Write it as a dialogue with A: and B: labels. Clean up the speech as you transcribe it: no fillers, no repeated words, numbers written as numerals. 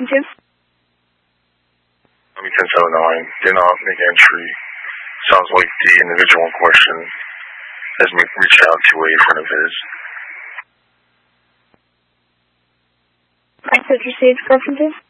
A: to?
B: Let me 1079. Did not make entry. Sounds like the individual in question has reached out to a friend of his.
A: Message received. Go from to?